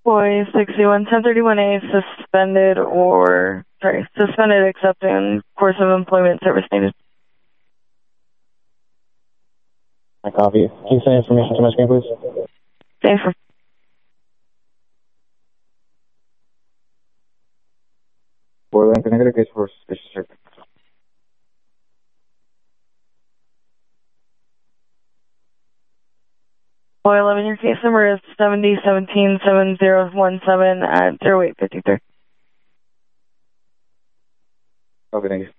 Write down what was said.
Boy 61 1031A suspended accepting course of employment service needed. I copy. Can you send information to my screen, please? Thanks for. For Lincoln Negative, case for suspicious service. Boy 11, your case number is 70177017 at 0853. Okay, thank you.